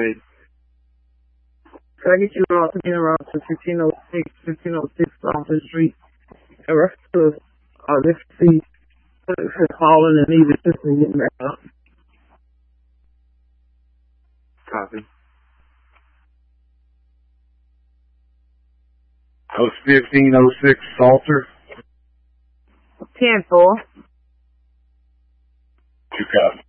ahead. Can I get you all to be around to 1506 Salter Street? And rest of let's see for calling and needed assistance getting back up. Copy. That was 1506 Salter. 10-4. You copy.